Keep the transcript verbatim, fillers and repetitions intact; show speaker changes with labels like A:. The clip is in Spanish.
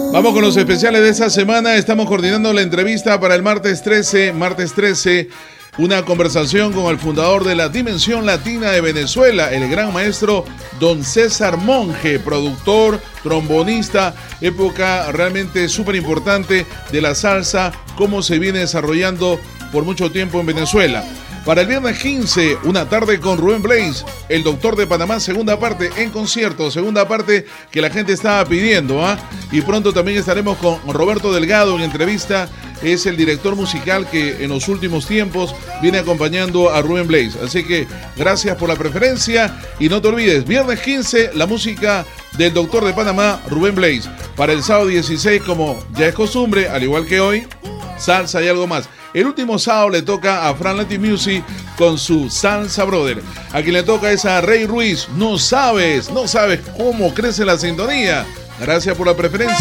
A: Vamos con los especiales de esta semana. Estamos coordinando la entrevista para el martes trece, martes trece, una conversación con el fundador de la Dimensión Latina de Venezuela, el gran maestro don César Monge, productor, trombonista, época realmente súper importante de la salsa, cómo se viene desarrollando por mucho tiempo en Venezuela. Para el viernes quince, una tarde con Rubén Blades, el doctor de Panamá, segunda parte en concierto, segunda parte que la gente estaba pidiendo, ¿ah? ¿eh? Y pronto también estaremos con Roberto Delgado en entrevista, es el director musical que en los últimos tiempos viene acompañando a Rubén Blades. Así que gracias por la preferencia y no te olvides, viernes quince, la música del doctor de Panamá, Rubén Blades. Para el sábado dieciséis, como ya es costumbre, al igual que hoy, salsa y algo más. El último sábado le toca a Fran Latin Music con su Salsa Brother. A quien le toca es a Rey Ruiz. No sabes, no sabes cómo crece la sintonía. Gracias por la preferencia.